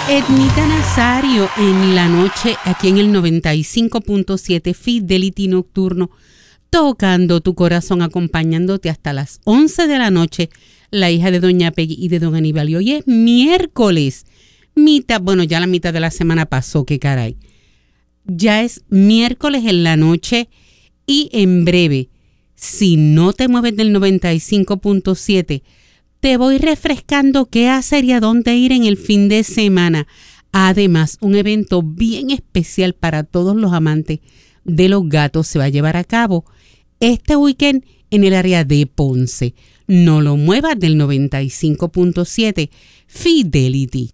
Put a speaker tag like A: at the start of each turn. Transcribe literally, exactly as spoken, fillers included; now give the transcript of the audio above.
A: Ednita Nazario en la noche, aquí en el noventa y cinco punto siete Fidelity Nocturno, tocando tu corazón, acompañándote hasta las once de la noche, la hija de Doña Peggy y de Don Aníbal. Y hoy es miércoles, mitad, bueno, ya la mitad de la semana pasó, qué caray. Ya es miércoles en la noche y en breve, si no te mueves del noventa y cinco punto siete, te voy refrescando qué hacer y a dónde ir en el fin de semana. Además, un evento bien especial para todos los amantes de los gatos se va a llevar a cabo este weekend en el área de Ponce. No lo muevas del noventa y cinco punto siete Fidelity.